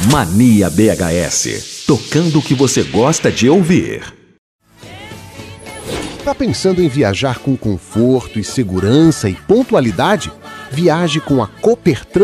Mania BHS, tocando o que você gosta de ouvir. Tá pensando em viajar com conforto e segurança e pontualidade? Viaje com a Copertran